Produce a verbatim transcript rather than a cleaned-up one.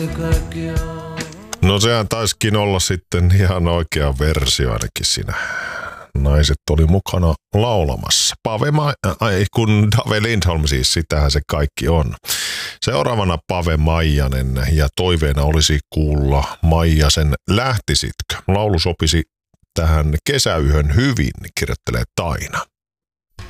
No sehän taisikin olla sitten ihan oikea versio ainakin siinä. Naiset oli mukana laulamassa. Pave Ma- ai, kun Dave Lindholm siis, sitähän se kaikki on. Seuraavana Pave Maijanen ja toiveena olisi kuulla Maijasen Lähtisitkö. Laulu sopisi tähän kesäyhön hyvin, kirjoittelee Taina.